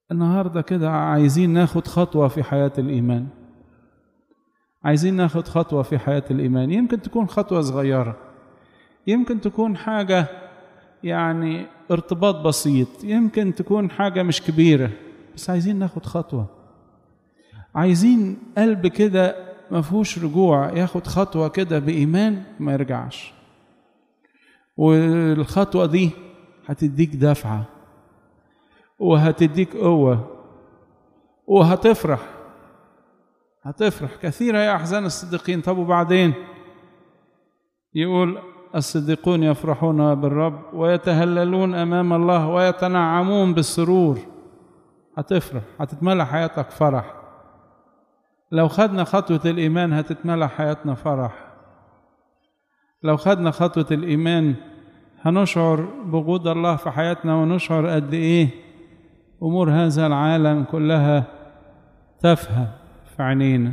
النهاردة كده عايزين ناخد خطوة في حياة الإيمان، عايزين ناخد خطوة في حياة الإيمان. يمكن تكون خطوة صغيرة، يمكن تكون حاجة يعني ارتباط بسيط، يمكن تكون حاجة مش كبيرة، بس عايزين ناخد خطوة. عايزين قلب كده مفهوش رجوع ياخد خطوة كده بإيمان ما يرجعش. والخطوة دي هتديك دفعة وهتديك قوة وهتفرح كثيرا يا أحزان الصديقين. طب وبعدين يقول الصديقون يفرحون بالرب ويتهللون أمام الله ويتنعمون بالسرور. هتفرح، هتتملى حياتك فرح. لو خدنا خطوة الإيمان هتتملى حياتنا فرح. لو خدنا خطوة الإيمان هنشعر بوجود الله في حياتنا، ونشعر قد إيه أمور هذا العالم كلها تافهة في عينينا.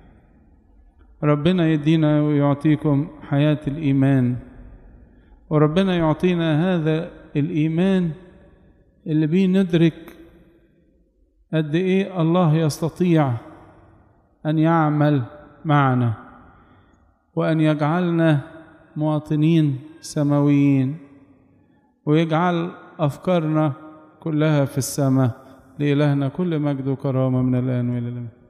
ربنا يدينا ويعطيكم حياة الإيمان، وربنا يعطينا هذا الإيمان اللي بيه ندرك قد إيه الله يستطيع أن يعمل معنا وأن يجعلنا مواطنين سماويين، ويجعل أفكارنا كلها في السماء. لإلهنا كل مجد وكرامة من الآن وإلى الأبد.